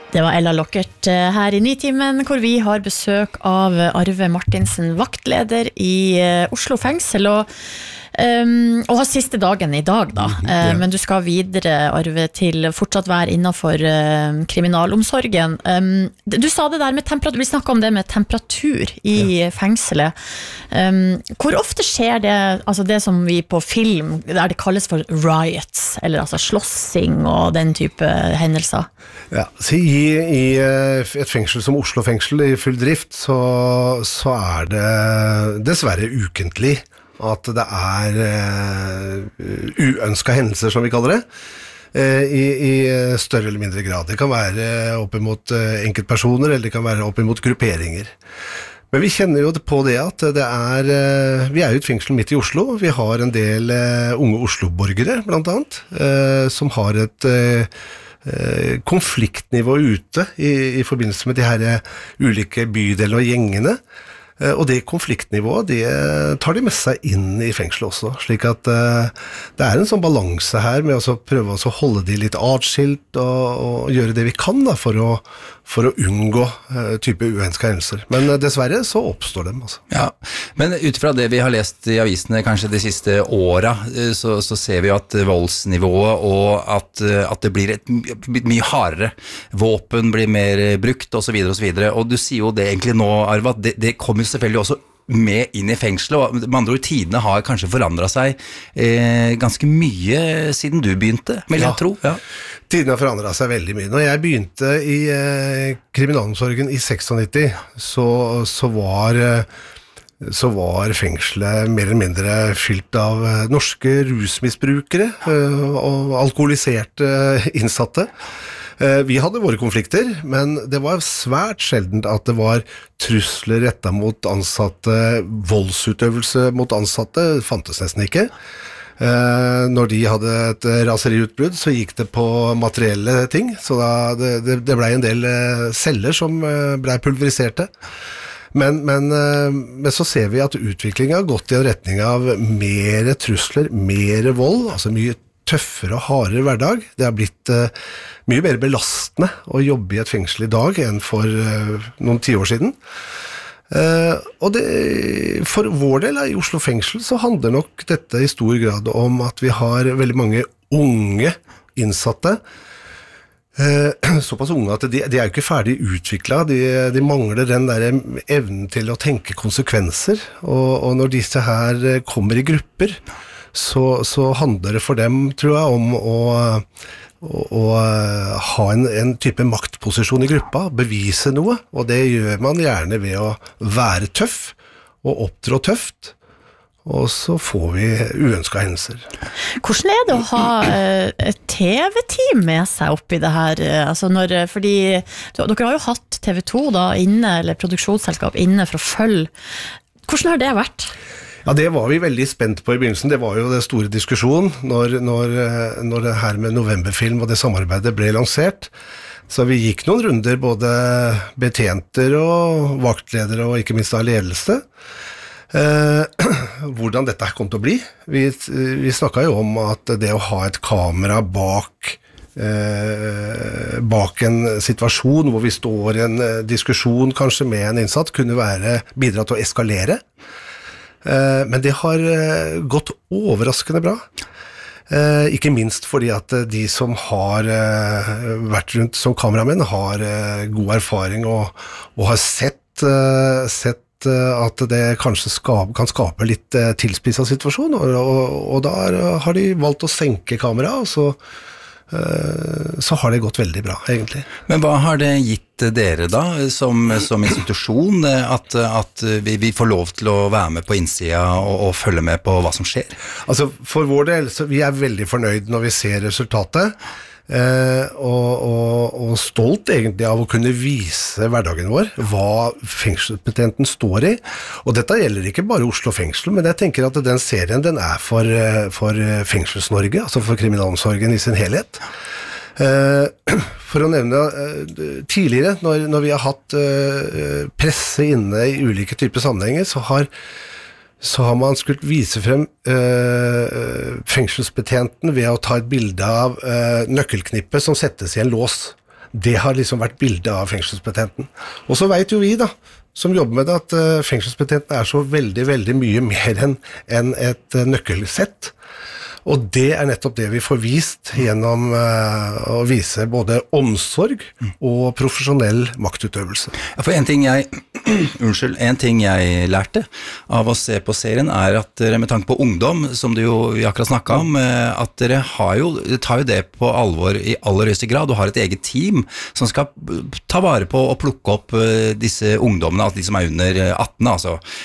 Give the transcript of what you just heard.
Det var Ella Lockert her i Nitimen, hvor vi har besøk av Arve Martinsen, vaktleder i Oslo fengsel, og har siste dagen i dag da. Men du skal videre, Arve, til fortsatt være innenfor kriminalomsorgen. Du sa det der med temperatur, vi snakket om det med temperatur i fengselet. Hvor ofte skjer det, altså det som vi på film, der det kalles for riots, eller altså slåssing og den type hendelser? Ja, så i et fengsel som Oslo fengsel i full drift, så det dessverre ukentlig at det uønsket hendelser, som vi kaller det, i større eller mindre grad. Det kan være opp imot enkeltpersoner, eller det kan være opp imot grupperinger. Men vi kjenner jo på det at vi jo et fengsel midt i Oslo. Vi har en del unge Oslo-borgere, blant annet, som har et konfliktnivå ute i forbindelse med de her ulike bydeler og gjengene. Og det konfliktnivået, det tar de med seg inn i fengselet også, slik at det en sånn balanse her med å prøve å holde de litt atskilt og gjøre det vi kan da, for å unngå type uønskede hendelser. Men dessverre så oppstår dem. Altså. Ja, men ut fra det vi har lest i avisene kanskje de siste åra, så ser vi at voldsnivået og at det blir et mye hardere, våpen blir mer brukt og så videre og så videre, og du sier jo det egentlig nå, Arve, at det kommer selvfølgelig også med inn i fengselet, og med andre ord, tidene har kanskje forandret seg ganske mye siden du begynte, vil jeg tro. Ja. Tidene har forandret seg veldig mye. Når jeg begynte i kriminalomsorgen i 96, så var fengselet mer eller mindre fylt av norske rusmisbrukere og alkoholiserte innsatte. Vi hadde våre konflikter, men det var svært sjeldent at det var trusler rettet mot ansatte, voldsutøvelse mot ansatte, fantes nesten ikke. Når de hadde et raseriutbrudd, så gikk det på materielle ting, så det ble en del celler som ble pulveriserte. Men så ser vi at utviklingen har gått i en retning av mer trusler, mer vold, altså mye tøffere og hardere hverdag. Det har blitt mye mer belastende å jobbe i et fengsel i dag enn for noen 10 år siden. Og for vår del i Oslo fengsel så handler nok dette i stor grad om at vi har veldig mange unge innsatte, såpass unge at de jo ikke ferdig utviklet, de mangler den der evnen til å tenke konsekvenser, og når disse her kommer i grupper, så handler det for dem, tror jeg, om å ha en type maktposisjon i gruppa, bevise noe, og det gjør man gjerne ved å være tøff og opptrå tøft, og så får vi uønskede hendelser. Hvordan det å ha et TV-team med seg oppi det her? Altså fordi dere har jo hatt TV 2 da inne, eller produksjonsselskap inne for å følge. Hvordan har det vært? Ja, det var vi veldig spent på i begynnelsen. Det var jo det store diskusjonen når det her med novemberfilm og det samarbeidet ble lansert. Så vi gikk noen runder, både betjenter og vaktledere og ikke minst av ledelse. Hvordan dette kom til å bli. Vi snakket jo om at det å ha et kamera bak en situasjon hvor vi står i en diskusjon kanskje med en innsatt kunne bidra til å eskalere. Men det har gått overraskende bra. Ikke minst fordi at de som har vært rundt som kameramenn har god erfaring og har sett at det kanskje kan skape litt tilspisset situasjon, og da har de valgt å senke kamera, og så har det gått veldig bra, egentlig. Men hva har det gitt dere da, som institusjon, at vi får lov til å være med på innsida og følge med på hva som skjer? Altså, for vår del, så vi veldig fornøyd når vi ser resultatet, og stolt egentlig av å kunne vise hverdagen vår, hva fengselsbetjenten står i, og dette gjelder ikke bare Oslo fengsel, men jeg tenker at den serien den for Fengsels-Norge, altså for kriminalomsorgen i sin helhet. For å nevne tidligere, når vi har hatt presse inne i ulike typer sammenhenger, så har man skulle vise frem fengselsbetjenten ved å ta et bilde av nøkkelknippet som settes i en lås. Det har liksom vært bildet av fengselsbetjenten. Og så vet jo vi da, som jobber med det, at fengselsbetjenten så veldig, veldig mye mer enn et nøkkelsett. Og det nettopp det vi får vist gjennom å vise både omsorg og profesjonell maktutøvelse. Ja, for en ting jeg lærte av å se på serien at dere med tanke på ungdom, som vi akkurat snakket om, at dere tar jo det på alvor i aller høyeste grad, og har et eget team som skal ta vare på og plukke opp disse ungdommene, altså de som under 18, altså